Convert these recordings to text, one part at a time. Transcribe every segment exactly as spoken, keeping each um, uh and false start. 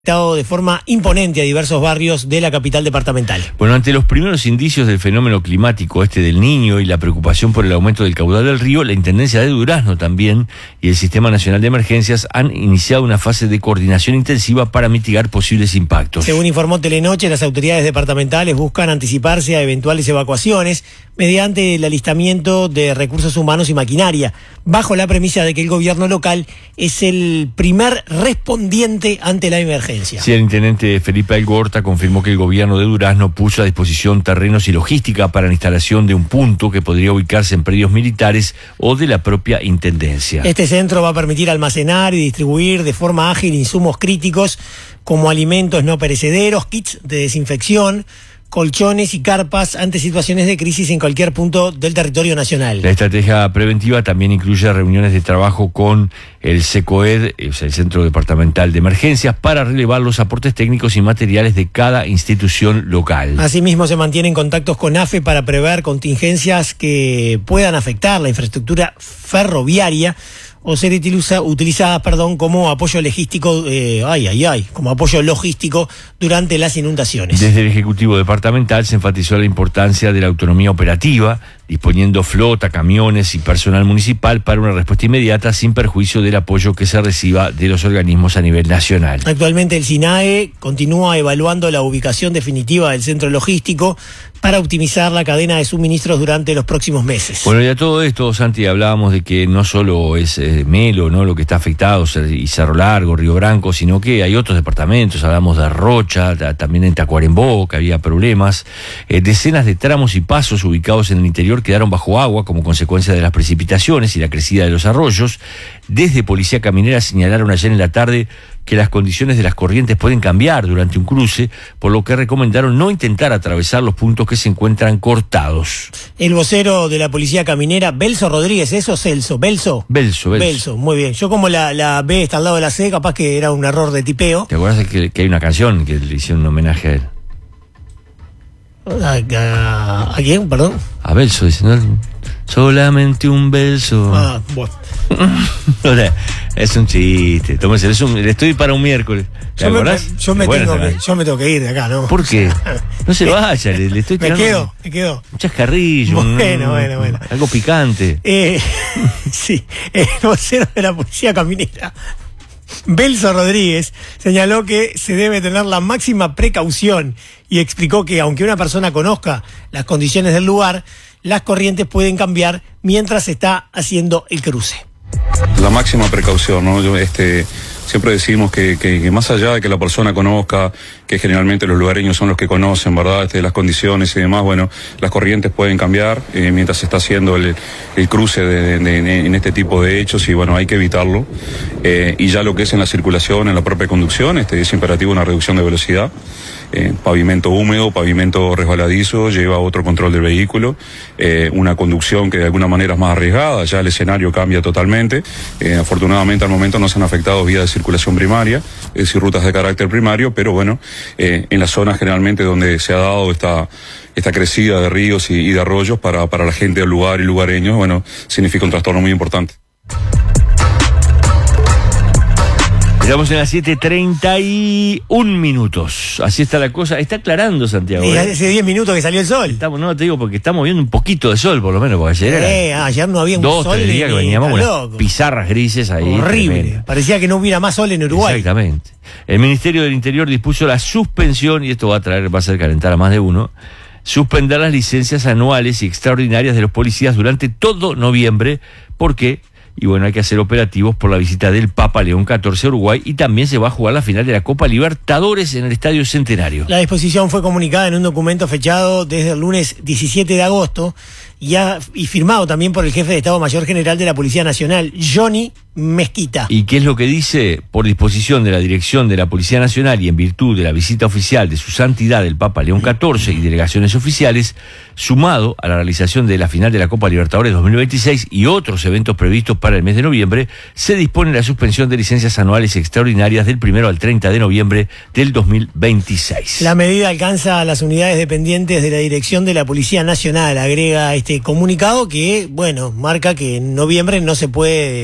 de forma imponente a diversos barrios de la capital departamental. Bueno, ante los primeros indicios del fenómeno climático este del Niño y la preocupación por el aumento del caudal del río, la Intendencia de Durazno también y el Sistema Nacional de Emergencias han iniciado una fase de coordinación intensiva para mitigar posibles impactos. Según informó Telenoche, las autoridades departamentales buscan anticiparse a eventuales evacuaciones mediante el alistamiento de recursos humanos y maquinaria, bajo la premisa de que el gobierno local es el primer respondiente ante la emergencia. Sí, el intendente Felipe Algorta confirmó que el gobierno de Durazno puso a disposición terrenos y logística para la instalación de un punto que podría ubicarse en predios militares o de la propia intendencia. Este centro va a permitir almacenar y distribuir de forma ágil insumos críticos como alimentos no perecederos, kits de desinfección, colchones y carpas ante situaciones de crisis en cualquier punto del territorio nacional. La estrategia preventiva también incluye reuniones de trabajo con el SECOED, o sea, el Centro Departamental de Emergencias, para relevar los aportes técnicos y materiales de cada institución local. Asimismo, se mantienen contactos con AFE para prever contingencias que puedan afectar la infraestructura ferroviaria o ser utiliza, utilizada, perdón, como apoyo logístico, eh, ay, ay, ay, como apoyo logístico durante las inundaciones. Desde el Ejecutivo Departamental se enfatizó la importancia de la autonomía operativa, disponiendo flota, camiones y personal municipal para una respuesta inmediata sin perjuicio del apoyo que se reciba de los organismos a nivel nacional. Actualmente el SINAE continúa evaluando la ubicación definitiva del centro logístico para optimizar la cadena de suministros durante los próximos meses. Bueno, y a todo esto, Santi, hablábamos de que no solo es eh, Melo, ¿no?, lo que está afectado, y Cerro Largo, Río Branco, sino que hay otros departamentos. Hablamos de Rocha, también en Tacuarembó, que había problemas. Eh, decenas de tramos y pasos ubicados en el interior quedaron bajo agua como consecuencia de las precipitaciones y la crecida de los arroyos. Desde Policía Caminera señalaron ayer en la tarde que las condiciones de las corrientes pueden cambiar durante un cruce, por lo que recomendaron no intentar atravesar los puntos que se encuentran cortados. El vocero de la Policía Caminera, Belso Rodríguez, ¿eso Celso? ¿Belso? Belso, Belso. Belso, muy bien. Yo como la, la B está al lado de la C, capaz que era un error de tipeo. ¿Te acuerdas que, que hay una canción que le hicieron un homenaje a él? ¿A, a, a quién, perdón? A Belso, dice, ¿no? Solamente un beso. Ah, bueno. O sea, es un chiste. Tómese, es un, le estoy para un miércoles. ¿Te yo, me, yo, me bueno, tengo que, yo me tengo que ir de acá, ¿no? ¿Por qué? No se vaya, le, le estoy me tirando. Me quedo, me quedo. Un chascarrillo. Bueno, un, bueno, bueno. Algo picante. Eh, sí, el vocero de la Policía Caminera, Belso Rodríguez, señaló que se debe tener la máxima precaución y explicó que aunque una persona conozca las condiciones del lugar, las corrientes pueden cambiar mientras se está haciendo el cruce. La máxima precaución, ¿no? Yo, este, siempre decimos que, que, que más allá de que la persona conozca, que generalmente los lugareños son los que conocen, ¿verdad?, este, las condiciones y demás, bueno, las corrientes pueden cambiar eh, mientras se está haciendo el, el cruce de, de, de, en este tipo de hechos y bueno, hay que evitarlo. Eh, y ya lo que es en la circulación, en la propia conducción, este, es imperativo una reducción de velocidad. Eh, pavimento húmedo, pavimento resbaladizo, lleva otro control del vehículo, eh, una conducción que de alguna manera es más arriesgada, ya el escenario cambia totalmente. Eh, afortunadamente al momento no se han afectado vías de circulación primaria, es decir, rutas de carácter primario, pero bueno, eh, en las zonas generalmente donde se ha dado esta, esta crecida de ríos y, y de arroyos para, para la gente del lugar y lugareños, bueno, significa un trastorno muy importante. Estamos en las siete treinta y un minutos. Así está la cosa. Está aclarando, Santiago. Y ¿eh? hace diez minutos que salió el sol. Estamos, no te digo porque estamos viendo un poquito de sol, por lo menos, porque ayer eh, era ayer no había un dos, sol. tres días que veníamos con loco. pizarras grises ahí. Horrible. Tremenda. Parecía que no hubiera más sol en Uruguay. Exactamente. El Ministerio del Interior dispuso la suspensión, y esto va a traer, va a hacer calentar a más de uno, suspender las licencias anuales y extraordinarias de los policías durante todo noviembre. ¿Por qué? Y bueno, hay que hacer operativos por la visita del Papa León catorce a Uruguay, y también se va a jugar la final de la Copa Libertadores en el Estadio Centenario. La disposición fue comunicada en un documento fechado desde el lunes diecisiete de agosto y, ha, y firmado también por el jefe de Estado Mayor General de la Policía Nacional, Johnny Mezquita. ¿Y qué es lo que dice? Por disposición de la Dirección de la Policía Nacional y en virtud de la visita oficial de su santidad el Papa León catorce y delegaciones oficiales, sumado a la realización de la final de la Copa Libertadores dos mil veintiséis y otros eventos previstos para el mes de noviembre, se dispone la suspensión de licencias anuales extraordinarias del primero al treinta de noviembre del dos mil veintiséis. La medida alcanza a las unidades dependientes de la Dirección de la Policía Nacional, agrega este comunicado que, bueno, marca que en noviembre no se puede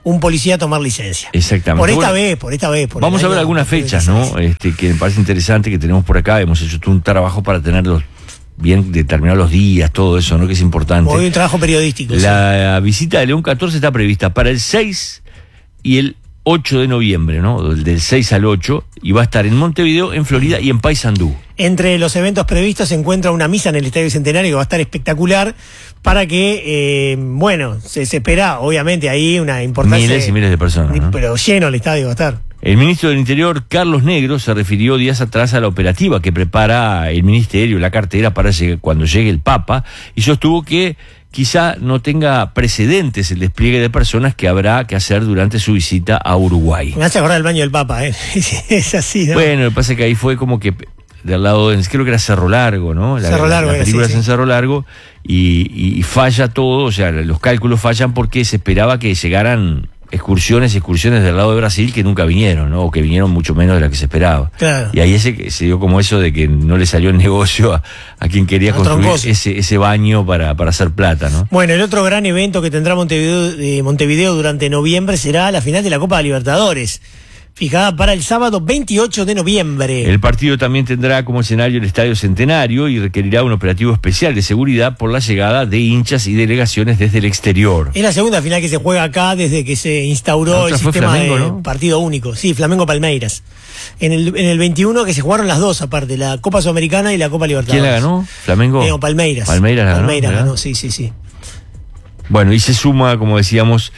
un policía a tomar licencia. Exactamente. Por esta bueno, vez, por esta vez. Por vamos a ver algunas fechas, ¿no? Este, que me parece interesante que tenemos por acá. Hemos hecho todo un trabajo para tenerlos bien determinados los días, todo eso, ¿no? Que es importante. Muy un trabajo periodístico. La sí. visita de León catorce está prevista para el seis y el ocho de noviembre, ¿no? Del seis al ocho, y va a estar en Montevideo, en Florida y en Paysandú. Entre los eventos previstos se encuentra una misa en el Estadio Centenario que va a estar espectacular para que, eh, bueno, se, se espera, obviamente, ahí una importancia. Miles y miles de personas, ¿no? Pero lleno el estadio va a estar. El ministro del Interior, Carlos Negro, se refirió días atrás a la operativa que prepara el ministerio, la cartera, para llegue, cuando llegue el Papa, y sostuvo que quizá no tenga precedentes el despliegue de personas que habrá que hacer durante su visita a Uruguay. Me hace acordar el baño del Papa, ¿eh? Es así, ¿no? Bueno, lo que pasa es que ahí fue como que del lado de, creo que era Cerro Largo, ¿no? La, Cerro Largo, la película sí, es en sí. Cerro Largo, y, y, y falla todo, o sea, los cálculos fallan porque se esperaba que llegaran excursiones y excursiones del lado de Brasil que nunca vinieron, ¿no? O que vinieron mucho menos de la que se esperaba. Claro. Y ahí ese, se dio como eso de que no le salió el negocio a, a quien quería A construir troncoso. ese, ese baño para, para hacer plata, ¿no? Bueno, el otro gran evento que tendrá Montevideo, eh, Montevideo durante noviembre será la final de la Copa Libertadores, fijada para el sábado veintiocho de noviembre. El partido también tendrá como escenario el Estadio Centenario y requerirá un operativo especial de seguridad por la llegada de hinchas y delegaciones desde el exterior. Es la segunda final que se juega acá desde que se instauró La otra el fue sistema Flamengo, de ¿no? partido único. Sí, Flamengo-Palmeiras. En el, en el veintiuno que se jugaron las dos aparte, la Copa Sudamericana y la Copa Libertadores. ¿Quién la ganó? ¿Flamengo? Eh, o Palmeiras. Palmeiras la ganó, Palmeiras ¿verdad? ganó, sí, sí, sí. Bueno, y se suma, como decíamos,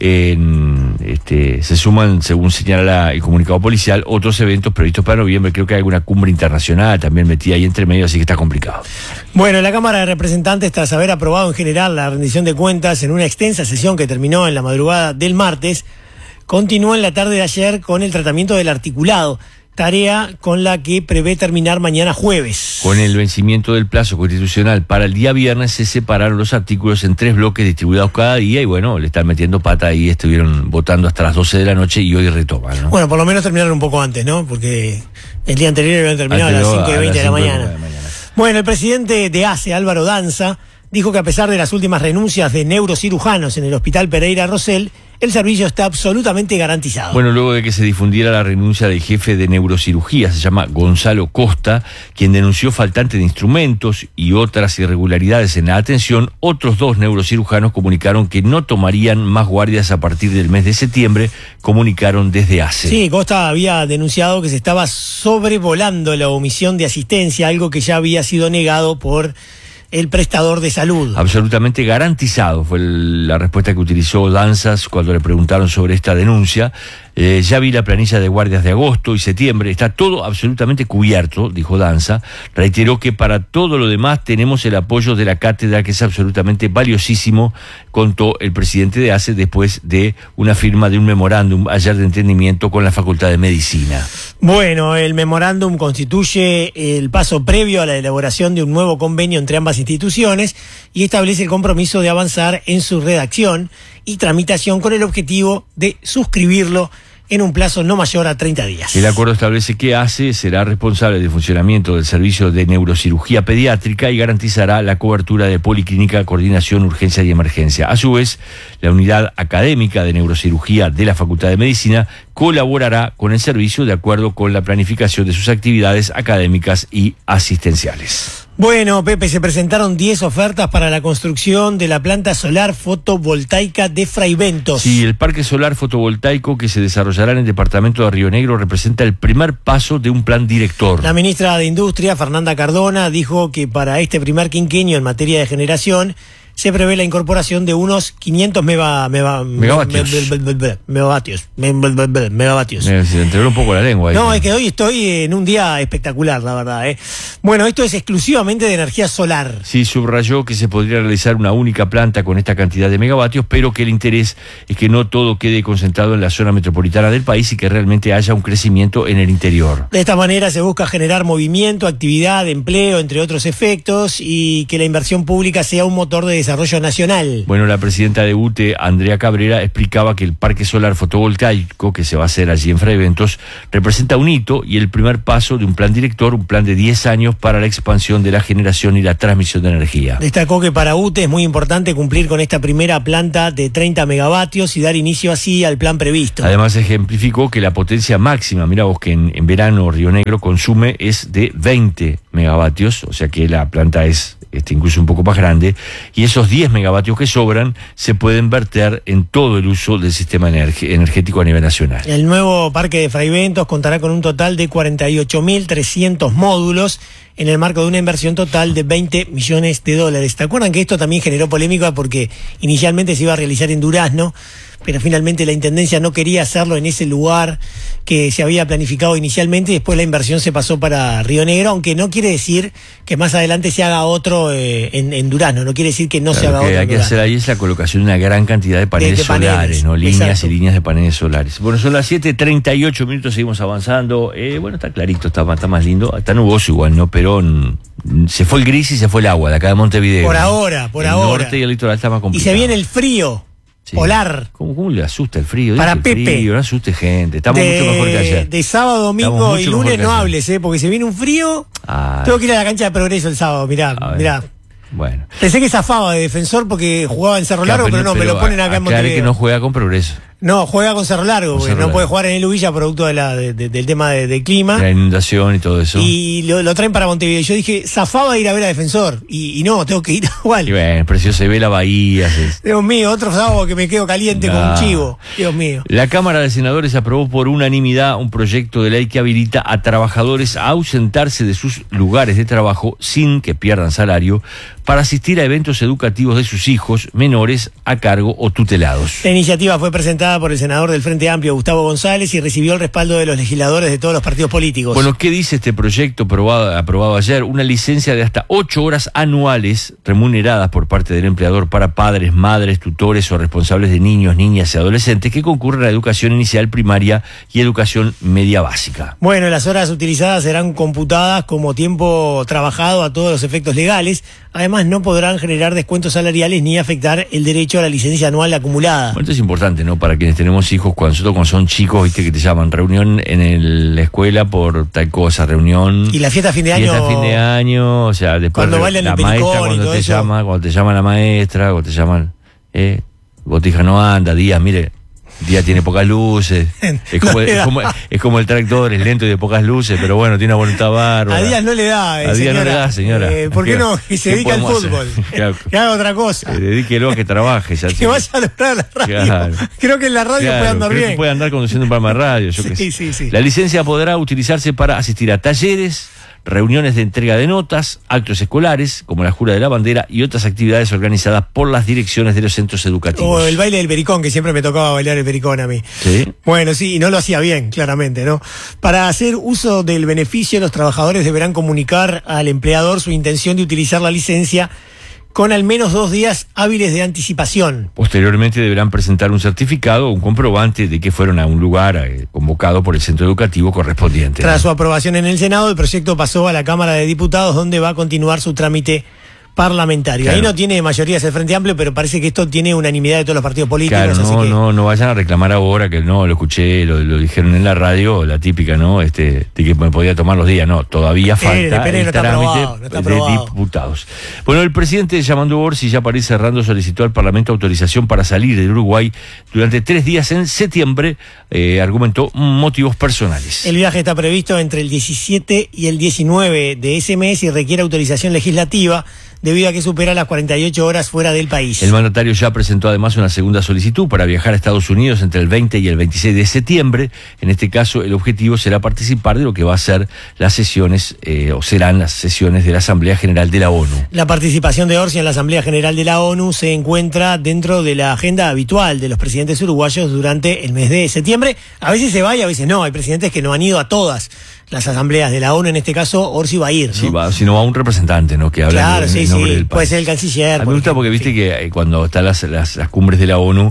en, este, se suman, según señala el comunicado policial, otros eventos previstos para noviembre. Creo que hay alguna cumbre internacional también metida ahí entre medio, así que está complicado. Bueno, la Cámara de Representantes, tras haber aprobado en general la rendición de cuentas en una extensa sesión que terminó en la madrugada del martes, continuó en la tarde de ayer con el tratamiento del articulado, tarea con la que prevé terminar mañana jueves. Con el vencimiento del plazo constitucional para el día viernes se separaron los artículos en tres bloques distribuidos cada día y bueno, le están metiendo pata ahí, estuvieron votando hasta las doce de la noche y hoy retoman, ¿no? Bueno, por lo menos terminaron un poco antes, ¿no? Porque el día anterior habían terminado a las Anterior, cinco y veinte de la cinco y mañana. de la mañana. Bueno, el presidente de A C E, Álvaro Danza, dijo que a pesar de las últimas renuncias de neurocirujanos en el Hospital Pereira Rosell, el servicio está absolutamente garantizado. Bueno, luego de que se difundiera la renuncia del jefe de neurocirugía, se llama Gonzalo Costa, quien denunció faltante de instrumentos y otras irregularidades en la atención, otros dos neurocirujanos comunicaron que no tomarían más guardias a partir del mes de septiembre, comunicaron desde A C E. Sí, Costa había denunciado que se estaba sobrevolando la omisión de asistencia, algo que ya había sido negado por el prestador de salud. Absolutamente garantizado fue el, la respuesta que utilizó Danzas cuando le preguntaron sobre esta denuncia. Eh, ya vi la planilla de guardias de agosto y septiembre, está todo absolutamente cubierto, dijo Danza. Reiteró que para todo lo demás tenemos el apoyo de la cátedra, que es absolutamente valiosísimo, contó el presidente de A C E después de una firma de un memorándum ayer de entendimiento con la Facultad de Medicina. Bueno, el memorándum constituye el paso previo a la elaboración de un nuevo convenio entre ambas instituciones y establece el compromiso de avanzar en su redacción y tramitación con el objetivo de suscribirlo en un plazo no mayor a treinta días. El acuerdo establece que A C E será responsable del funcionamiento del servicio de neurocirugía pediátrica y garantizará la cobertura de policlínica, coordinación, urgencia y emergencia. A su vez, la unidad académica de neurocirugía de la Facultad de Medicina colaborará con el servicio de acuerdo con la planificación de sus actividades académicas y asistenciales. Bueno, Pepe, se presentaron diez ofertas para la construcción de la planta solar fotovoltaica de Fraiventos. Sí, el parque solar fotovoltaico que se desarrollará en el departamento de Río Negro representa el primer paso de un plan director. La ministra de Industria, Fernanda Cardona, dijo que para este primer quinquenio en materia de generación se prevé la incorporación de unos quinientos mega, mega, megavatios. Me, me, me, megavatios. Me, me, me, megavatios. Eh, se entregó un poco la lengua ahí. No, es que hoy estoy en un día espectacular, la verdad. ¿eh? Bueno, esto es exclusivamente de energía solar. Sí, subrayó que se podría realizar una única planta con esta cantidad de megavatios, pero que el interés es que no todo quede concentrado en la zona metropolitana del país y que realmente haya un crecimiento en el interior. De esta manera se busca generar movimiento, actividad, empleo, entre otros efectos, y que la inversión pública sea un motor de Desarrollo Nacional. Bueno, la presidenta de U T E, Andrea Cabrera, explicaba que el parque solar fotovoltaico que se va a hacer allí en Fray Bentos representa un hito y el primer paso de un plan director, un plan de diez años para la expansión de la generación y la transmisión de energía. Destacó que para U T E es muy importante cumplir con esta primera planta de treinta megavatios y dar inicio así al plan previsto. Además ejemplificó que la potencia máxima, mira vos que en, en verano Río Negro consume es de veinte megavatios, o sea que la planta es este, incluso un poco más grande, y esos diez megavatios que sobran se pueden verter en todo el uso del sistema energ- energético a nivel nacional. El nuevo parque de Fray Bentos contará con un total de cuarenta y ocho mil trescientos módulos en el marco de una inversión total de veinte millones de dólares. ¿Te acuerdan que esto también generó polémica porque inicialmente se iba a realizar en Durazno, pero finalmente la Intendencia no quería hacerlo en ese lugar que se había planificado inicialmente y después la inversión se pasó para Río Negro, aunque no quiere decir que más adelante se haga otro eh, en, en Durazno, no quiere decir que no Claro, se haga lo que otro. hay que hacer ahí es la colocación de una gran cantidad de paneles, De- de paneles, solares, ¿no? Líneas exacto. y líneas de paneles solares. Bueno, son las siete treinta y ocho minutos, seguimos avanzando. Eh, bueno, está clarito, está, está más lindo. Está nuboso igual, ¿no? Pero mm, se fue el gris y se fue el agua de acá de Montevideo. Por ¿no? ahora, por el ahora. norte y el litoral está más Y complicado. se viene el frío Sí. polar. ¿Cómo, ¿Cómo le asusta el frío? Para Dice el Pepe. Frío, no asuste gente. Estamos de, mucho mejor que ayer. de sábado, domingo Estamos y mucho mejor lunes que no ayer. hables, ¿eh? Porque se viene un frío. Ah, Tengo que ir a la cancha de Progreso el sábado, mirá, a ver. mirá. Bueno. Pensé que zafaba de defensor porque jugaba en Cerro Largo, Claro, pero no, me lo ponen acá en aclare Montevideo. que no juega con Progreso. No, juega con Cerro Largo, Con porque Cerro no Largo. puede jugar en el Uvilla producto de la, de- de- del tema de- del clima. La inundación y todo eso. Y lo, lo traen para Montevideo. Yo dije, zafaba ir a ver a Defensor. Y, y no, tengo que ir igual. Y bueno, precioso, se ve la bahía. se- Dios mío, otro sábado que me quedo caliente con un Nah. chivo. Dios mío. La Cámara de Senadores aprobó por unanimidad un proyecto de ley que habilita a trabajadores a ausentarse de sus lugares de trabajo sin que pierdan salario para asistir a eventos educativos de sus hijos menores a cargo o tutelados. La iniciativa fue presentada por el senador del Frente Amplio, Gustavo González, y recibió el respaldo de los legisladores de todos los partidos políticos. Bueno, ¿qué dice este proyecto aprobado, aprobado ayer? Una licencia de hasta ocho horas anuales remuneradas por parte del empleador para padres, madres, tutores o responsables de niños, niñas y adolescentes que concurren a la educación inicial, primaria y educación media básica. Bueno, las horas utilizadas serán computadas como tiempo trabajado a todos los efectos legales. Además, no podrán generar descuentos salariales ni afectar el derecho a la licencia anual acumulada. Bueno, esto es importante, ¿no? Para quienes tenemos hijos, cuando nosotros cuando son chicos, viste que te llaman reunión en el- la escuela por tal cosa, reunión. Y la fiesta de fin de año. Fiesta fin de año, o sea, después Cuando de- bailan la el pericón maestra y cuando todo te eso. llama, cuando te llama la maestra, cuando te llaman, eh, Botija no anda, Díaz, mire, Díaz tiene pocas luces, es como, No le es da. como, es como el tractor, es lento y de pocas luces, pero bueno, tiene una voluntad bárbara. A Díaz no le da, eh, A Díaz no señora. le da, señora. Eh, ¿Por qué ¿Qué- no? Que se qué dedica al podemos fútbol. hacer? Claro. Que haga otra cosa. Eh, dedíquelo a que trabaje. Ya Que sé. vaya a lograr la radio. Claro. Creo que en la radio Claro, puede andar creo que bien. puede andar conduciendo un programa de radio. Yo qué Sí, sé. sí, sí. La licencia podrá utilizarse para asistir a talleres, reuniones de entrega de notas, actos escolares, como la jura de la bandera y otras actividades organizadas por las direcciones de los centros educativos. O el baile del pericón, que siempre me tocaba bailar el pericón a mí. Sí. Bueno, sí, y no lo hacía bien, claramente, ¿no? Para hacer uso del beneficio, los trabajadores deberán comunicar al empleador su intención de utilizar la licencia con al menos dos días hábiles de anticipación. Posteriormente deberán presentar un certificado o un comprobante de que fueron a un lugar eh, convocado por el centro educativo correspondiente. Tras su aprobación en el Senado, el proyecto pasó a la Cámara de Diputados, donde va a continuar su trámite parlamentario. Claro. Ahí no tiene mayorías el Frente Amplio, pero parece que esto tiene unanimidad de todos los partidos políticos. Claro, así no, que... no, no vayan a reclamar ahora que no, lo escuché, lo, lo dijeron en la radio, la típica, ¿no? Este, de que me podía tomar los días, no, todavía Espere, falta espere, el no está trámite aprobado, no está de aprobado. diputados. Bueno, el presidente Yamandú Orsi, ya para ir cerrando, solicitó al Parlamento autorización para salir del Uruguay durante tres días en septiembre, eh, argumentó motivos personales. El viaje está previsto entre el diecisiete y el diecinueve de ese mes y requiere autorización legislativa debido a que supera las cuarenta y ocho horas fuera del país. El mandatario ya presentó además una segunda solicitud para viajar a Estados Unidos entre el veinte y el veintiséis de septiembre. En este caso, el objetivo será participar de lo que va a ser las sesiones, eh, o serán las sesiones de la Asamblea General de la ONU. La participación de Orsi en la Asamblea General de la ONU se encuentra dentro de la agenda habitual de los presidentes uruguayos durante el mes de septiembre. A veces se va y a veces no. Hay presidentes que no han ido a todas las asambleas de la ONU. En este caso, Orsi va a ir, ¿no? Si, va, si no va un representante, ¿no? Que habla Claro, en, sí, en nombre sí. del país. Puede ser el canciller. A mí por me gusta ejemplo, porque viste sí. que eh, cuando están las, las, las cumbres de la ONU,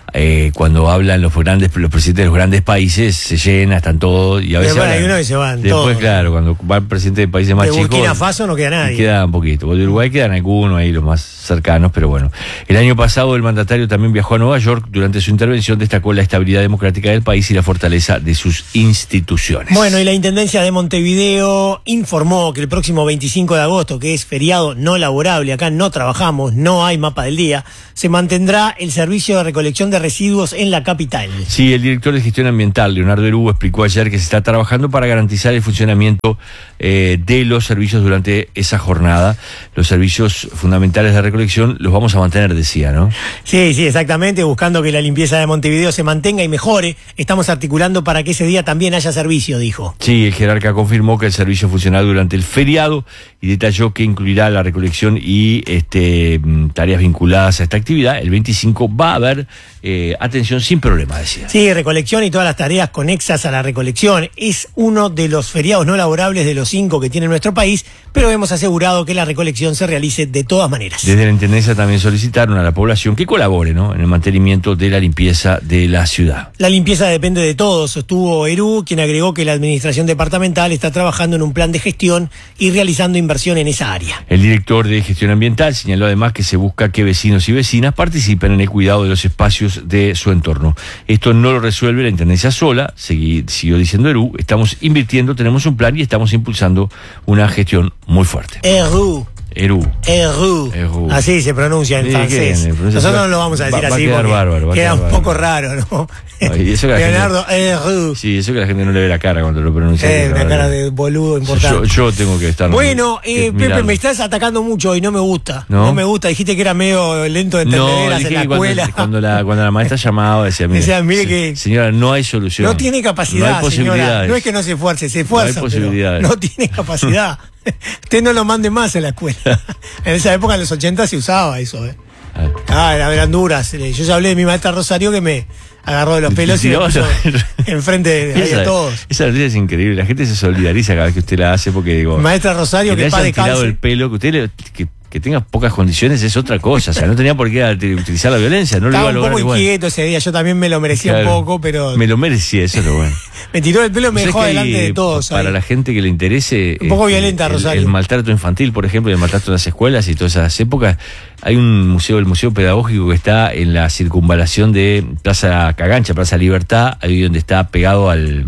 eh, cuando hablan los grandes, los presidentes de los grandes países, se llena, están todos, y a veces Después hay hablan- uno que se van después, todos. claro, cuando va el presidente de países más De chicos. Burkina Faso no queda nadie. Queda un poquito. De Uruguay quedan algunos ahí, los más cercanos, pero bueno. El año pasado el mandatario también viajó a Nueva York. Durante su intervención destacó la estabilidad democrática del país y la fortaleza de sus instituciones. Bueno, y la Intendencia de Montevideo informó que el próximo veinticinco de agosto, que es feriado no laborable, acá no trabajamos, no hay mapa del día, se mantendrá el servicio de recolección de residuos en la capital. Sí, el director de gestión ambiental, Leonardo Erugo, explicó ayer que se está trabajando para garantizar el funcionamiento eh, de los servicios durante esa jornada. Los servicios fundamentales de recolección los vamos a mantener, decía, ¿no? Sí, sí, exactamente, buscando que la limpieza de Montevideo se mantenga y mejore. Estamos articulando para que ese día también haya servicio, dijo. Sí, el jerarca confirmó que el servicio funcionará durante el feriado y detalló que incluirá la recolección y este, tareas vinculadas a esta actividad. El veinticinco va a haber eh, atención sin problema, decía. Sí, recolección y todas las tareas conexas a la recolección. Es uno de los feriados no laborables de los cinco que tiene nuestro país, pero hemos asegurado que la recolección se realice de todas maneras. Desde la Intendencia también solicitaron a la población que colabore, ¿no?, en el mantenimiento de la limpieza de la ciudad. La limpieza depende de todos, sostuvo Eru, quien agregó que la administración departamental está trabajando en un plan de gestión y realizando inversión en esa área. El director de gestión ambiental señaló además que se busca que vecinos y vecinas participen en el cuidado de los espacios de su entorno. Esto no lo resuelve la Intendencia sola, segui, siguió diciendo Eru, estamos invirtiendo, tenemos un plan y estamos impulsando una gestión muy fuerte. Eru. Eru. Eru. Eru. Así se pronuncia en Sí, francés. ¿qué? Pronuncia- Nosotros no lo vamos a decir va- va a así quedar porque bárbaro, va a queda quedar un bárbaro. poco raro, ¿no? Ay, eso que la gente- Leonardo Eru. Sí, eso que la gente no le ve la cara cuando lo pronuncia. Eh, la una verdad. cara de boludo importante. Yo, yo tengo que estar. Bueno, que eh, Pepe, mirarlo. me estás atacando mucho y no me gusta. ¿No? No, me gusta. Dijiste que era medio lento de No, entendederas dije en la que cuando, escuela. cuando la, cuando la maestra llamaba decía, mire, Decía, mire se- que- señora, no hay solución. No tiene capacidad, no hay señora. posibilidades. No es que no se esfuerce, se esfuerza. No hay pero posibilidades. No tiene capacidad. Usted no lo mande más en la escuela. En esa época, en los ochenta, se usaba eso. ¿eh? Ah. Ah, eran eran duras. Yo ya hablé de mi maestra Rosario que me agarró de los pelos y me Sí, puso vamos enfrente de, ahí esa, de todos. esa noticia es increíble. La gente se solidariza cada vez que usted la hace porque digo. Maestra Rosario, que que le paz hayan tirado descanse. el pelo, que usted le- que, que tenga pocas condiciones es otra cosa. O sea, no tenía por qué utilizar la violencia. No lo iba Estaba a un lograr poco igual. inquieto ese día. Yo también me lo merecía Claro. un poco, pero Me lo merecía, eso es lo bueno. me tiró el pelo y me ¿Sabés dejó que hay, delante de todos. Para ahí. la gente que le interese. Un poco este, violenta, el- Rosario. El, maltrato infantil, por ejemplo, y el maltrato en las escuelas y todas esas épocas. Hay un museo, el Museo Pedagógico, que está en la circunvalación de Plaza Cagancha, Plaza Libertad, ahí donde está pegado al.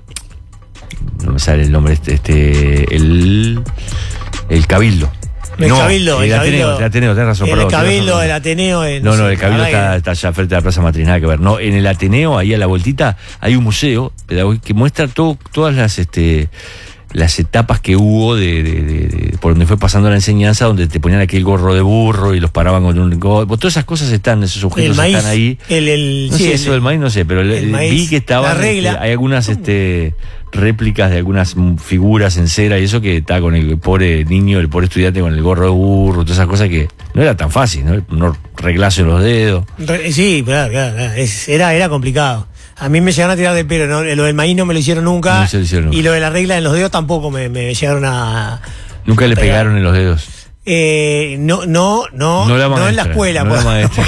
No me sale el nombre, este. este el, el Cabildo. El No, Cabildo, el el Ateneo, Cabildo. el Ateneo, tenés razón, El perdón, tenés Cabildo, razón. el Ateneo. el- No, no, sé, el Cabildo la verdad está, que- está allá frente a la Plaza Matriz, nada que ver. No, en el Ateneo, ahí a la vueltita, hay un museo pedagógico que muestra todo, todas las este las etapas que hubo de, de- de- de- por donde fue pasando la enseñanza, donde te ponían aquel gorro de burro y los paraban con un gorro. Todas esas cosas están, esos objetos El maíz, están ahí. el, el, No sí, sé, el- eso del maíz no sé, pero le- el maíz, vi que estaban, la regla. este, hay algunas este réplicas de algunas mm, figuras en cera y eso que está con el pobre niño, el pobre estudiante con el gorro de burro, todas esas cosas que no era tan fácil, ¿no? Un reglazo en los dedos. Re- Sí, claro, claro, claro. Es- era, era complicado. A mí me llegaron a tirar de pelo, ¿no? Lo del maíz no me lo hicieron nunca. No se lo hicieron nunca. Y lo de la regla en los dedos tampoco me, me llegaron a. Nunca le Pegar. pegaron en los dedos. Eh, no, no, no, No la en la maestra, escuela. no la por- maestra.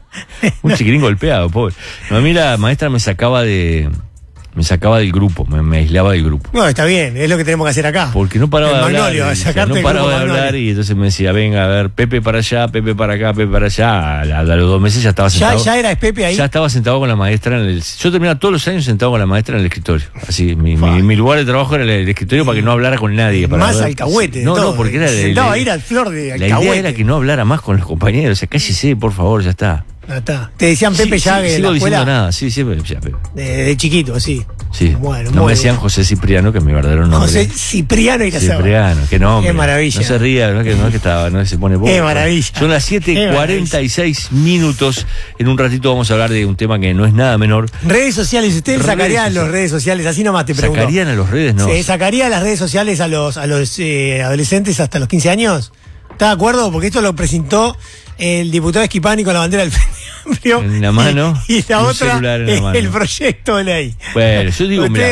Un chiquirín golpeado, pobre. No, a mí la maestra me sacaba de. Me sacaba del grupo, me, me aislaba del grupo. No, está bien, es lo que tenemos que hacer acá. Porque no paraba El de hablar. Magnolio, y decía, sacarte no del paraba grupo de hablar Magnolio. y entonces me decía, venga, a ver, Pepe para allá, Pepe para acá, Pepe para allá. A, a los dos meses ya estaba Ya, sentado. ya era Pepe ahí. Ya estaba sentado con la maestra en el. Yo terminaba todos los años sentado con la maestra en el escritorio. Así, mi, mi, mi lugar de trabajo era el, el escritorio para que no hablara con nadie. Para Más ver- alcahuete. de No, todo. no, porque era. Sentaba la- a ir al flor de La idea alcahuete. era que no hablara más con los compañeros. O sea, cállese, por favor, ya está. Ya está. Te decían Pepe Sí, ya sí, que en sigo la diciendo escuela. nada, sí, siempre me decía Pepe. De, de chiquito, sí. Sí. Bueno, no muy me decían bien. José Cipriano, que es mi verdadero nombre. José Cipriano y la Cipriano, qué nombre. Qué maravilla. No se ría, no es que, no es que estaba, no es que se pone bobo. Qué maravilla. Son las siete cuarenta y seis minutos. En un ratito vamos a hablar de un tema que no es nada menor. Redes sociales, ¿ustedes Redes sacarían sociales. las redes sociales? Así nomás te pregunto. ¿Sacarían a los redes? No. ¿Se sacaría las redes sociales a los, a los eh, adolescentes hasta los quince años? ¿Estás de acuerdo? Porque esto lo presentó el diputado Esquipani con la bandera del Frente Amplio. En la mano Y, y la y un otra celular en la es mano. el proyecto de ley. Bueno, yo digo, Usted- mira,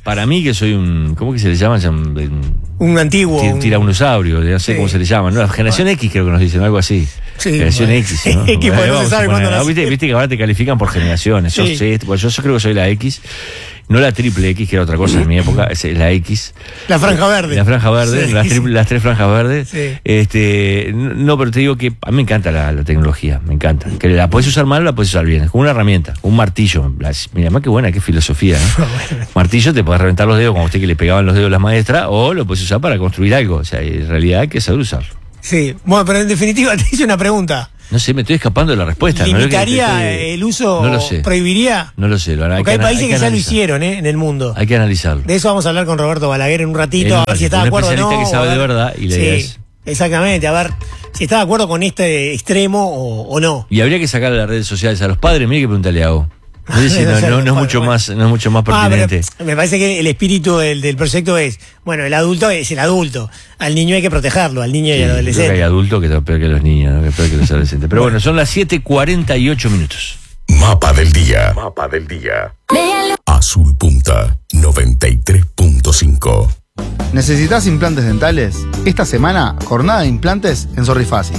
Para mí, que soy un. ¿Cómo que se le llama? Un, un antiguo. Un tiranosaurio, no sé sí. cómo se le llama. ¿no? La generación bueno. X creo que nos dicen, algo así. Sí, generación bueno. X. ¿no? X, pues no se sabe cuándo no, ¿viste, viste que ahora te califican por generaciones. Sí. Yo, sé, bueno, yo, yo creo que soy la X. No la triple X, que era otra cosa en mi época, es la X. La franja verde. La franja verde, sí, las, triple, las tres franjas verdes. Sí. Este, no, pero te digo que a mí me encanta la, la tecnología, me encanta. Que la puedes usar mal o la puedes usar bien. Es como una herramienta, un martillo. Mira, más que buena, qué filosofía, ¿no? Bueno. Martillo te puedes reventar los dedos, como usted que le pegaban los dedos a las maestras, o lo puedes usar para construir algo. O sea, en realidad hay que saber usarlo. Sí, bueno, pero en definitiva te hice una pregunta. No sé, me estoy escapando de la respuesta. ¿Limitaría ¿no? estoy... el uso? No lo sé. ¿Prohibiría? No lo sé. Lo Porque hay, hay países hay que, que ya lo hicieron ¿eh? en el mundo. Hay que analizarlo. De eso vamos a hablar con Roberto Balaguer en un ratito, el, a ver si está de acuerdo o no. Un especialista que sabe ver... de verdad y le sí, des. Exactamente, a ver si está de acuerdo con este extremo o, o no. Y habría que sacarle las redes sociales a los padres. Mire que preguntarle hago. No, no, no, no, no, es mucho bueno. más, no es mucho más pertinente. Ah, me parece que el espíritu del, del proyecto es, bueno, el adulto es el adulto, al niño hay que protegerlo, al niño sí, y al adolescente. Creo que hay adultos que son peor que los niños, ¿no? Que peor que los adolescentes. Pero bueno, bueno son las siete cuarenta y ocho minutos. Mapa del día. Mapa del día. Azul Punta noventa y tres punto cinco. ¿Necesitas implantes dentales? Esta semana, jornada de implantes en Sorrifácil.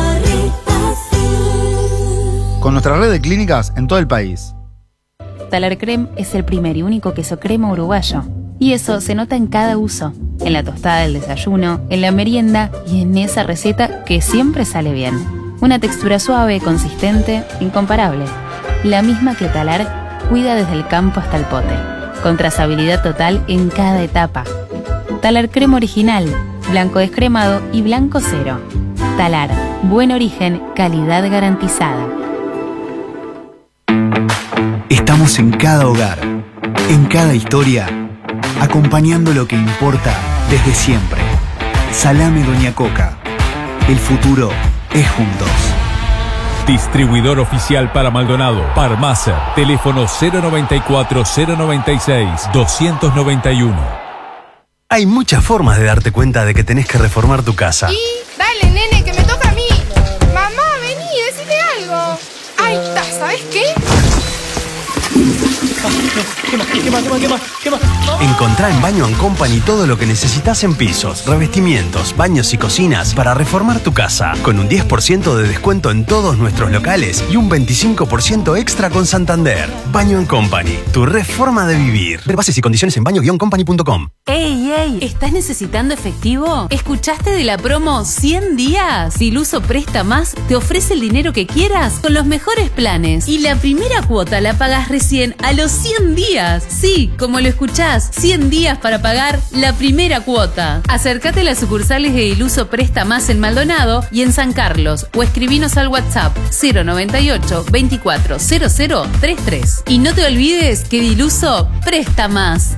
Con nuestra red de clínicas en todo el país. Talar Creme es el primer y único queso crema uruguayo. Y eso se nota en cada uso. En la tostada del desayuno, en la merienda y en esa receta que siempre sale bien. Una textura suave, consistente, incomparable. La misma que Talar cuida desde el campo hasta el pote. Con trazabilidad total en cada etapa. Talar Creme original, blanco descremado y blanco cero. Talar, buen origen, calidad garantizada. Estamos en cada hogar, en cada historia, acompañando lo que importa desde siempre. Salame Doña Coca. El futuro es juntos. Distribuidor oficial para Maldonado, Parmacer, teléfono cero noventa y cuatro, cero noventa y seis, doscientos noventa y uno. Hay muchas formas de darte cuenta de que tenés que reformar tu casa. Y dale, nene, que me toca a mí. Mamá, vení, decime algo. Ahí está, ¿sabes qué? ¿Qué más? ¿Qué más? ¿Qué más? ¿Qué más? ¿Qué más? Encontrá en Baño and Company todo lo que necesitas en pisos, revestimientos, baños y cocinas para reformar tu casa. Con un diez por ciento de descuento en todos nuestros locales y un veinticinco por ciento extra con Santander. Baño and Company, tu reforma de vivir. Ver bases y condiciones en baño guion company punto com. ¡Ey, ey! ¿Estás necesitando efectivo? ¿Escuchaste de la promo cien días? Diluso Presta Más te ofrece el dinero que quieras con los mejores planes. Y la primera cuota la pagas recién a los cien días. Sí, como lo escuchás, cien días para pagar la primera cuota. Acércate a las sucursales de Diluso Presta Más en Maldonado y en San Carlos o escribinos al WhatsApp cero noventa y ocho, veinticuatro, cero cero treinta y tres. Y no te olvides que Diluso Presta Más.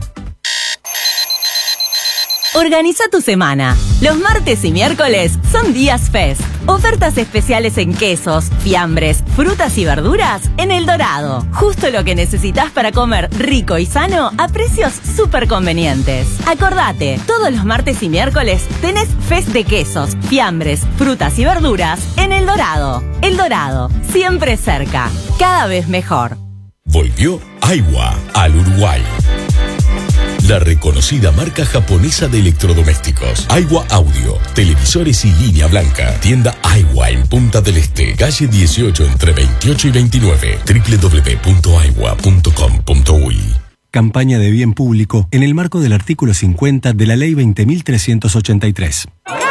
Organiza tu semana. Los martes y miércoles son días Fest. Ofertas especiales en quesos, fiambres, frutas y verduras en El Dorado. Justo lo que necesitas para comer rico y sano a precios súper convenientes. Acordate, todos los martes y miércoles tenés Fest de quesos, fiambres, frutas y verduras en El Dorado. El Dorado, siempre cerca, cada vez mejor. Volvió Aiwa al Uruguay. La reconocida marca japonesa de electrodomésticos. Aiwa Audio, televisores y línea blanca. Tienda Aiwa en Punta del Este, calle dieciocho entre veintiocho y veintinueve. doble u doble u doble u punto aiwa punto com punto uy. Campaña de bien público en el marco del artículo cincuenta de la Ley veinte mil trescientos ochenta y tres.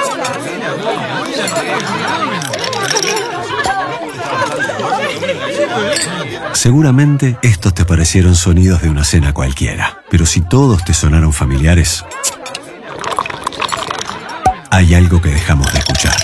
Seguramente estos te parecieron sonidos de una cena cualquiera, pero si todos te sonaron familiares, hay algo que dejamos de escuchar.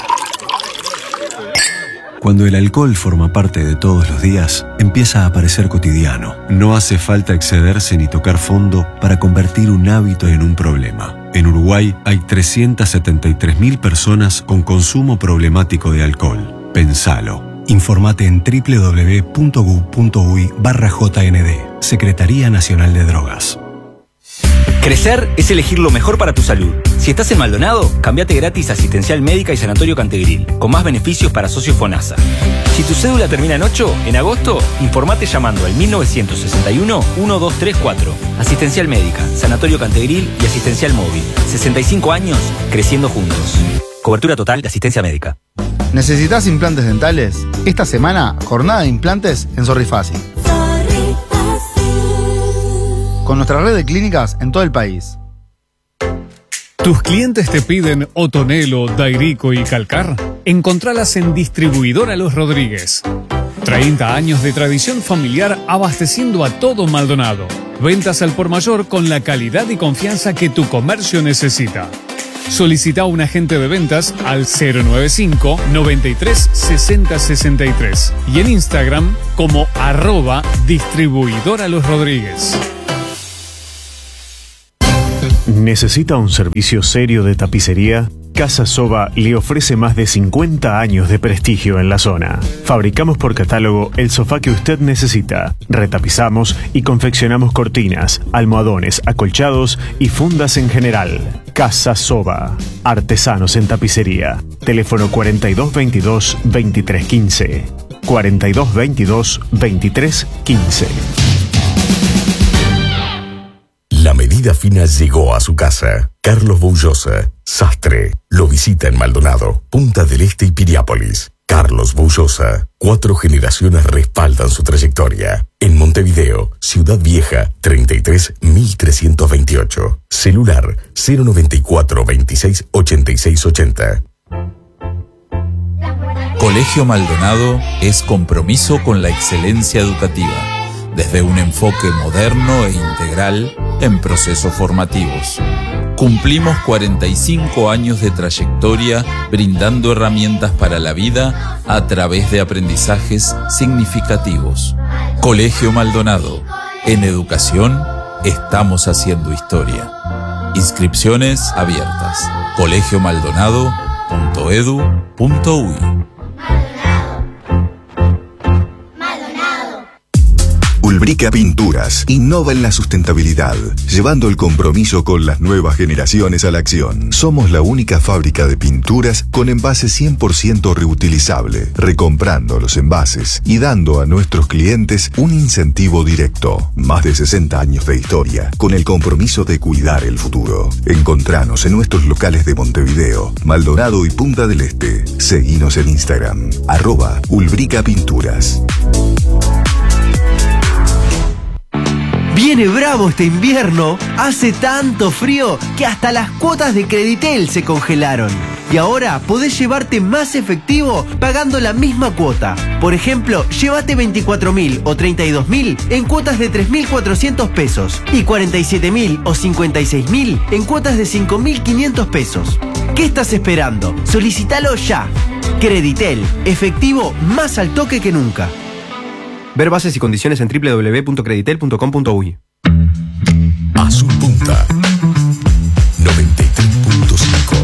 Cuando el alcohol forma parte de todos los días, empieza a parecer cotidiano. No hace falta excederse ni tocar fondo para convertir un hábito en un problema. En Uruguay hay trescientas setenta y tres mil personas con consumo problemático de alcohol. Pensalo. Informate en doble u doble u doble u punto gu punto uy barra J N D, Secretaría Nacional de Drogas. Crecer es elegir lo mejor para tu salud. Si estás en Maldonado, cambiate gratis a Asistencial Médica y Sanatorio Cantegril, con más beneficios para socios FONASA. Si tu cédula termina en ocho, en agosto, informate llamando al mil novecientos sesenta y uno, doce treinta y cuatro. Asistencial Médica, Sanatorio Cantegril y Asistencial Móvil. sesenta y cinco años, creciendo juntos. Cobertura total de asistencia médica. ¿Necesitas implantes dentales? Esta semana, jornada de implantes en Sorrifácil. Con nuestra red de clínicas en todo el país. ¿Tus clientes te piden Otonelo, Dairico y Calcar? Encontralas en Distribuidora Los Rodríguez. treinta años de tradición familiar abasteciendo a todo Maldonado. Ventas al por mayor con la calidad y confianza que tu comercio necesita. Solicita un agente de ventas al cero nueve cinco, noventa y tres, sesenta, sesenta y tres y en Instagram como arroba Distribuidora Los Rodríguez. ¿Necesita un servicio serio de tapicería? Casa Soba le ofrece más de cincuenta años de prestigio en la zona. Fabricamos por catálogo el sofá que usted necesita. Retapizamos y confeccionamos cortinas, almohadones, acolchados y fundas en general. Casa Soba. Artesanos en tapicería. Teléfono cuarenta y dos veintidós, veintitrés quince. cuarenta y dos veintidós, veintitrés quince. La medida fina llegó a su casa. Carlos Boullosa, sastre, lo visita en Maldonado, Punta del Este y Piriápolis. Carlos Boullosa, cuatro generaciones respaldan su trayectoria. En Montevideo, Ciudad Vieja, treinta y tres mil trescientos veintiocho. Celular cero noventa y cuatro, veintiséis, ochenta y seis ochenta. Colegio Maldonado es compromiso con la excelencia educativa, desde un enfoque moderno e integral en procesos formativos. Cumplimos cuarenta y cinco años de trayectoria brindando herramientas para la vida a través de aprendizajes significativos. Colegio Maldonado. En educación estamos haciendo historia. Inscripciones abiertas. colegio maldonado punto edu punto uy. Ulbrica Pinturas innova en la sustentabilidad, llevando el compromiso con las nuevas generaciones a la acción. Somos la única fábrica de pinturas con envase cien por ciento reutilizable, recomprando los envases y dando a nuestros clientes un incentivo directo. Más de sesenta años de historia, con el compromiso de cuidar el futuro. Encontranos en nuestros locales de Montevideo, Maldonado y Punta del Este. Seguinos en Instagram, arroba Ulbrica Pinturas. Viene bravo este invierno, hace tanto frío que hasta las cuotas de Creditel se congelaron. Y ahora podés llevarte más efectivo pagando la misma cuota. Por ejemplo, llévate veinticuatro mil o treinta y dos mil en cuotas de tres mil cuatrocientos pesos y cuarenta y siete mil o cincuenta y seis mil en cuotas de cinco mil quinientos pesos. ¿Qué estás esperando? Solicítalo ya. Creditel, efectivo más al toque que nunca. Ver bases y condiciones en doble u doble u doble u punto creditel punto com punto uy. Azul Punta noventa y tres punto cinco.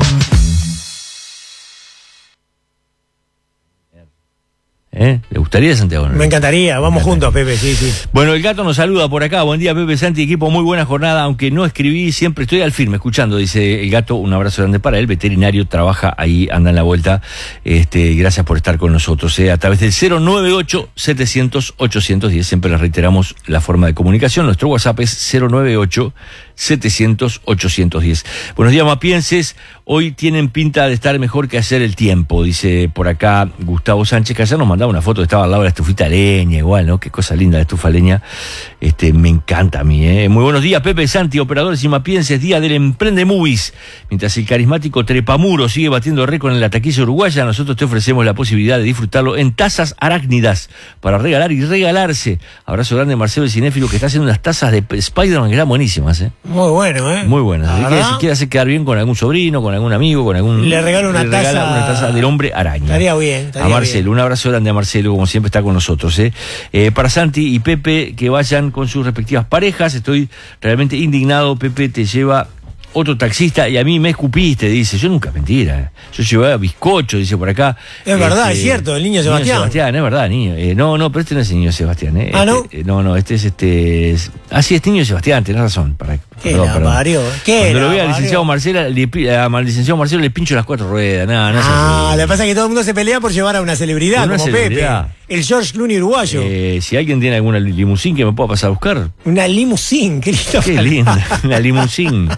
¿Eh? ¿Le gustaría, Santiago? Me encantaría, vamos juntos, Pepe, sí, sí. Bueno, el gato nos saluda por acá. Buen día, Pepe, Santi, equipo, muy buena jornada. Aunque no escribí, siempre estoy al firme escuchando, dice el gato. Un abrazo grande para él. Veterinario, trabaja ahí, anda en la vuelta. Este, gracias por estar con nosotros. Eh, a través del cero nueve ocho, setecientos, ochocientos diez, siempre les reiteramos la forma de comunicación. Nuestro WhatsApp es cero nueve ocho, setecientos, ochocientos diez. Buenos días, mapienses. Hoy tienen pinta de estar mejor que hacer el tiempo, dice por acá Gustavo Sánchez, que ayer nos mandaba una foto que estaba al lado de la estufita leña, igual, ¿no? Qué cosa linda la estufa leña. Este, me encanta a mí, ¿eh? Muy buenos días, Pepe, Santi, operadores y mapienses, día del Emprende Movies. Mientras el carismático Trepamuro sigue batiendo récord en la taquilla uruguaya, nosotros te ofrecemos la posibilidad de disfrutarlo en tazas arácnidas para regalar y regalarse. Abrazo grande a Marcelo el Cinéfilo, que está haciendo unas tazas de Spider-Man que están buenísimas, ¿eh? Muy bueno, ¿eh? Muy buenas. Así que si quiere hacer quedar bien con algún sobrino, con algún amigo, con algún... Le regalo una le regala taza... una taza del Hombre Araña. Estaría bien, estaría a Marcelo, bien. Un abrazo grande a Marcelo, como siempre está con nosotros, ¿eh? Eh, para Santi y Pepe, que vayan con sus respectivas parejas. Estoy realmente indignado. Pepe te lleva otro taxista, y a mí me escupiste, dice. Yo nunca, mentira. Yo llevaba bizcocho, dice por acá. Es verdad, Este, es cierto, el niño Sebastián. Niño Sebastián, es verdad, niño. Eh, no, no, pero este no es el niño Sebastián, ¿eh? Ah, ¿no? Este, eh, no, no, este es este. Es, ah, sí, este niño Sebastián, tenés razón. Para, ¿Qué perdón, la perdón. parió? ¿Qué Cuando la lo vea al parió? licenciado Marcelo, le, pi- al licenciado Marcelo le pincho las cuatro ruedas. Nada, no es Ah, así. lo que pasa es que todo el mundo se pelea por llevar a una celebridad, Una como celebridad. Pepe. El George Clooney uruguayo. Eh, si alguien tiene alguna limusín que me pueda pasar a buscar. Una limusín, qué lindo. Qué linda, una limusín.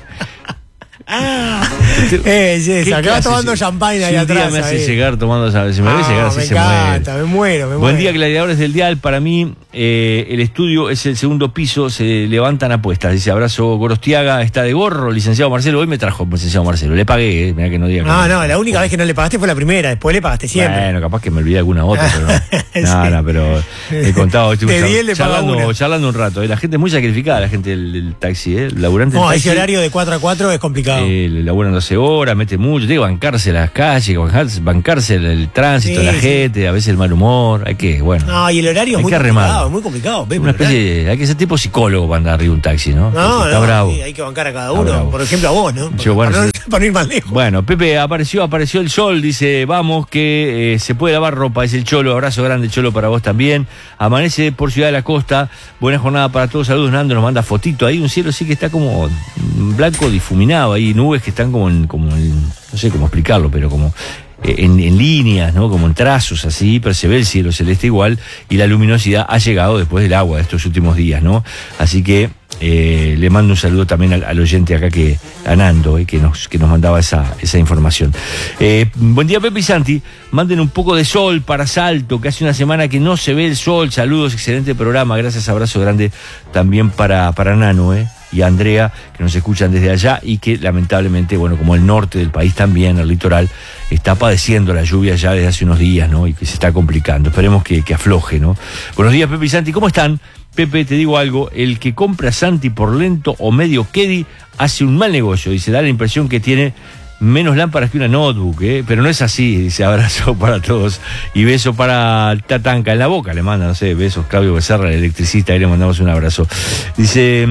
Eh, yes, ¿Qué acá clase? tomando champagne ahí Si un día atrás. me hace ahí. llegar tomando, si me ve Ah, llegar así me se encanta, muere. me muero, me Buen muero. día, gladiadores del dial. Para mí, eh, el estudio es el segundo piso, se levantan apuestas. Dice, abrazo Gorostiaga, está de gorro, licenciado Marcelo. Hoy me trajo licenciado Marcelo, le pagué, eh, mirá que no diga. No, que no, la única vez que no le pagaste fue la primera, después le pagaste siempre. Bueno, capaz que me olvidé alguna otra, pero no. No, no, pero he contado, estuve De diez le paga charlando, una. charlando un rato. eh. La gente es muy sacrificada, la gente del, del taxi, ¿eh? El laburante del No, taxi. ese horario de cuatro a cuatro es complicado. Eh, le laburan doce horas, mete mucho, tiene que bancarse las calles, bancarse, bancarse el, el tránsito, Sí, la sí. gente, a veces el mal humor, hay que, bueno. No, y el horario hay es muy que remar. complicado, es muy complicado. Pepe, Una especie de- hay que ser tipo psicólogo para andar arriba de un taxi, ¿no? No, Porque está no, bravo. sí, hay que bancar a cada Está uno. bravo. Por ejemplo, a vos, ¿no? Yo, bueno, para, no, sí. para no ir más lejos. Bueno, Pepe, apareció, apareció el sol, dice, vamos, que eh, se puede lavar ropa, es el Cholo, abrazo grande Cholo para vos también. Amanece por Ciudad de la Costa, buena jornada para todos, saludos, Nando nos manda fotito ahí, un cielo sí que está como blanco difuminado ahí, nubes que están como en, como en, no sé cómo explicarlo, pero como en, en líneas, ¿no? Como en trazos así, pero se ve el cielo celeste igual y la luminosidad ha llegado después del agua de estos últimos días, ¿no? Así que eh, le mando un saludo también al, al oyente acá que, a Nando, eh, que nos, que nos mandaba esa, esa información. Eh, buen día, Pepe y Santi, manden un poco de sol para Salto, que hace una semana que no se ve el sol, saludos, excelente programa, gracias, abrazo grande también para, para Nano, eh. y a Andrea, que nos escuchan desde allá y que lamentablemente, bueno, como el norte del país también, el litoral, está padeciendo la lluvia ya desde hace unos días, ¿no? Y que se está complicando. Esperemos que, que afloje, ¿no? Buenos días, Pepe y Santi, ¿cómo están? Pepe, te digo algo, el que compra a Santi por lento o medio Kedi hace un mal negocio, dice, da la impresión que tiene menos lámparas que una notebook, ¿eh? Pero no es así, dice, abrazo para todos y beso para Tatanca en la boca, le manda, no sé, besos, Claudio Becerra, el electricista, ahí le mandamos un abrazo. Dice...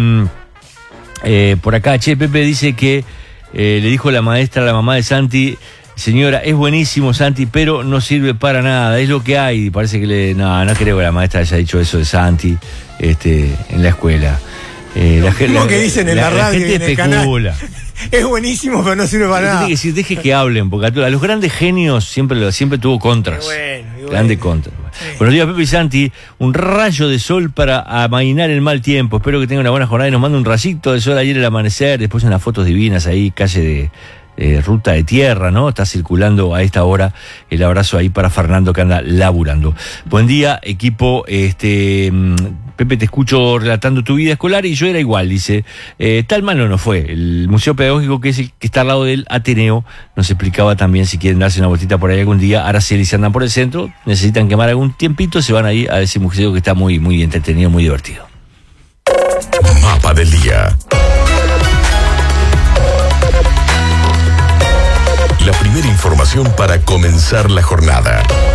Eh, por acá, che, Pepe dice que eh, le dijo la maestra a la mamá de Santi, señora, es buenísimo Santi, pero no sirve para nada, es lo que hay. Y parece que le. No, no creo que la maestra haya dicho eso de Santi este, en la escuela. Eh, la, Lo que dicen en la, la radio gente y en el canal. especula. Es buenísimo, pero no sirve para nada. Tiene que decir, deje que hablen, porque a, todos- a los grandes genios siempre, lo- siempre tuvo contras. Bueno, y bueno. Grande contra. Buenos días, Pepe y Santi. Un rayo de sol para amainar el mal tiempo. Espero que tenga una buena jornada y nos manda un rayito de sol ayer al amanecer. Después unas fotos divinas ahí, calle de eh, ruta de tierra, ¿no? Está circulando a esta hora. El abrazo ahí para Fernando que anda laburando. Buen día, equipo. Este. Pepe, te escucho relatando tu vida escolar y yo era igual, dice. Eh, tal malo no fue. El Museo Pedagógico, que es el que está al lado del Ateneo, nos explicaba también si quieren darse una vueltita por ahí algún día. Araceli, si andan por el centro, necesitan quemar algún tiempito, se van ahí a ese museo que está muy, muy entretenido, muy divertido. Mapa del día. La primera información para comenzar la jornada.